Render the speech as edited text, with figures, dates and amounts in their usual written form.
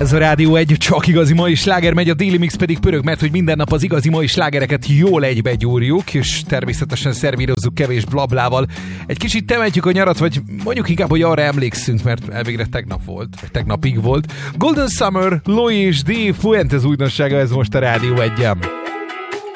Ez a Rádió 1, csak igazi mai sláger megy, a Daily Mix pedig pörög, mert hogy minden nap az igazi mai slágereket jól egybegyúrjuk, és természetesen szervírozzuk kevés blablával. Egy kicsit temetjük a nyarat, vagy mondjuk inkább, hogy arra emlékszünk, mert elvégre tegnap volt, vagy tegnapig volt. Golden Summer, Loi és D. Fuentes újdonsága, ez most a Rádió 1-en.